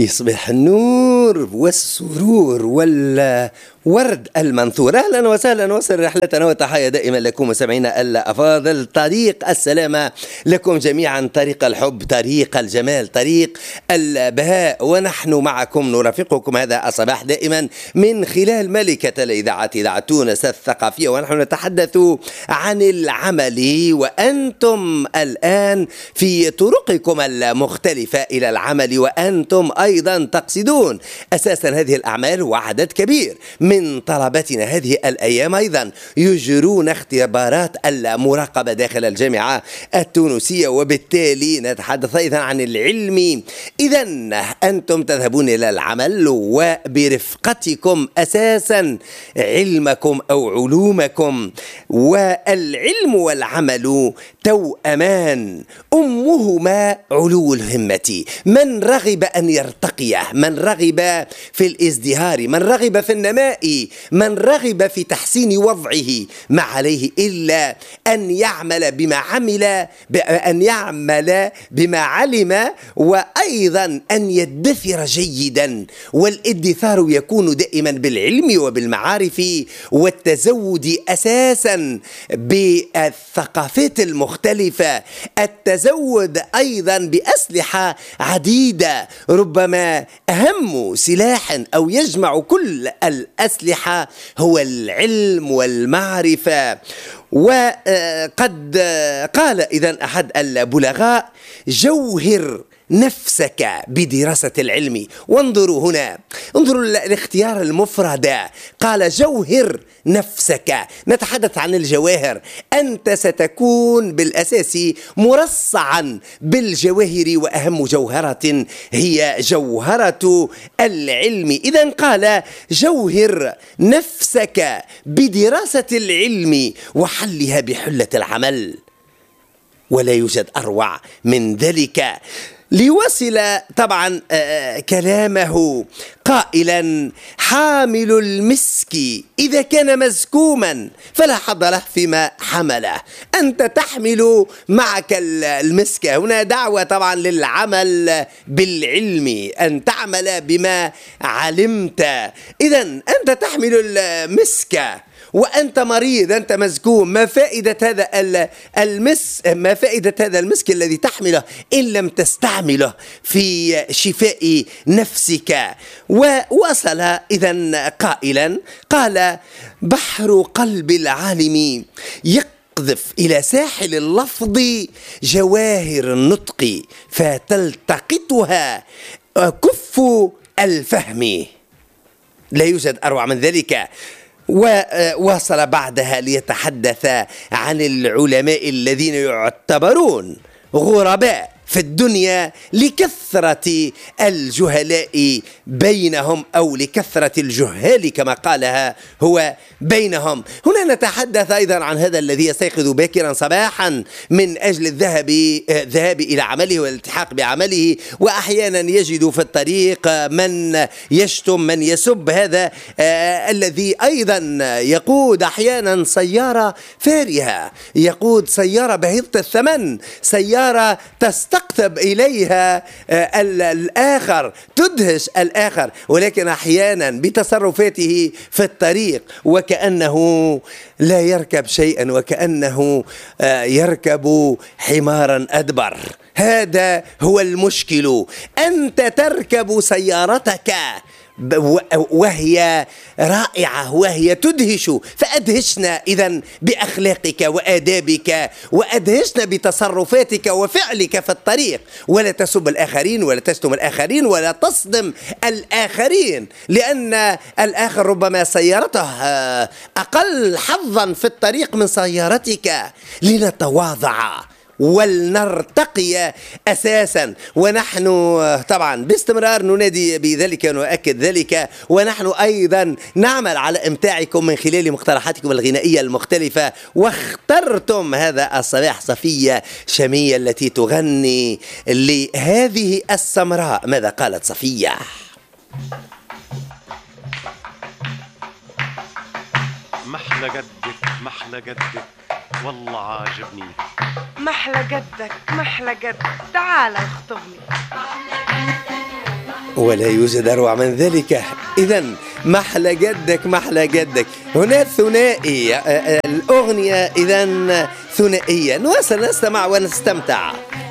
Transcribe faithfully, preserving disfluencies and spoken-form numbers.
يصبح النور والسرور والورد المنثور. أهلا وسهلا، وصل رحلتنا وتحية دائما لكم مستمعينا الأفاضل. طريق السلامة لكم جميعا، طريق الحب، طريق الجمال، طريق البهاء، ونحن معكم نرافقكم هذا الصباح دائما من خلال ملكة الإذاعة، إذاعة تونس الثقافية، ونحن نتحدث عن العمل، وأنتم الآن في طرقكم المختلفة إلى العمل، وأنتم أيضا تقصدون أساسا هذه الأعمال، وعدد كبير من طلبتنا هذه الأيام أيضا يجرون اختبارات المراقبة داخل الجامعة التونسية، وبالتالي نتحدث أيضا عن العلم. إذا أنتم تذهبون إلى العمل وبرفقتكم أساسا علمكم أو علومكم، والعلم والعمل توأمان أمهما علو الهمة. من رغب أن يرتقيه، من رغب في الازدهار، من رغب في النماء، من رغب في تحسين وضعه، ما عليه إلا أن يعمل بما عمل، أن يعمل بما علم، وأيضا أن يدثر جيدا. والادثار يكون دائما بالعلم وبالمعارف والتزود أساسا بالثقافات المختلفة، التزود أيضا بأسلحة عديدة. ربما أهم سلاح أو يجمع كل الأسلحة هو العلم والمعرفة. وقد قال إذن أحد البلغاء: جوهر نفسك بدراسة العلم. وانظروا هنا، انظروا الاختيار المفرد، قال جوهر نفسك. نتحدث عن الجواهر، أنت ستكون بالأساس مرصعا بالجواهر، وأهم جوهرة هي جوهرة العلم. إذن قال جوهر نفسك بدراسة العلم وحلها بحلة العمل. ولا يوجد أروع من ذلك. ليواصل طبعا كلامه قائلا: حامل المسك إذا كان مزكوما فلا حظ له فيما حمله. أنت تحمل معك المسك. هنا دعوة طبعا للعمل بالعلم، أن تعمل بما علمت. إذن أنت تحمل المسك وأنت مريض، أنت مزكوم، ما فائدة هذا المس ما فائدة هذا المسك الذي تحمله إن لم تستعمله في شفاء نفسك؟ ووصل إذن قائلا، قال: بحر قلب العالم يقذف إلى ساحل اللفظ جواهر النطق فتلتقطها كف الفهم. لا يوجد أروع من ذلك. وواصل بعدها ليتحدث عن العلماء الذين يعتبرون غرباء في الدنيا لكثرة الجهلاء بينهم، أو لكثرة الجهال كما قالها هو بينهم. هنا نتحدث أيضا عن هذا الذي يستيقظ باكرا صباحا من أجل الذهاب الذهاب إلى عمله والالتحاق بعمله، وأحيانا يجد في الطريق من يشتم، من يسب. هذا آه الذي أيضا يقود أحيانا سيارة فارهة، يقود سيارة بهيضة الثمن، سيارة تستقطب إليها الآخر، تدهش الآخر، ولكن أحيانا بتصرفاته في الطريق وكأنه لا يركب شيئا، وكأنه يركب حمارا أدبر. هذا هو المشكل. أنت تركب سيارتك وهي رائعة، وهي تدهش، فأدهشنا إذن بأخلاقك وآدابك، وأدهشنا بتصرفاتك وفعلك في الطريق. ولا تسب الآخرين، ولا تشتم الآخرين، ولا تصدم الآخرين، لأن الآخر ربما سيارته أقل حظا في الطريق من سيارتك. لنتواضع ولنرتقي أساسا، ونحن طبعا باستمرار ننادي بذلك ونؤكد ذلك، ونحن أيضا نعمل على إمتاعكم من خلال مقترحاتكم الغنائية المختلفة. واخترتم هذا الصباح صفية شامية التي تغني لهذه السمراء. ماذا قالت صفية؟ محلى جدك محلى جدك والله عاجبني، محلى جدك محلى جدك تعال اخطبني. ولا يوجد أروع من ذلك. إذا محلى جدك محلى جدك. هنا ثنائي الأغنية، إذا ثنائية. نواصل نستمع ونستمتع.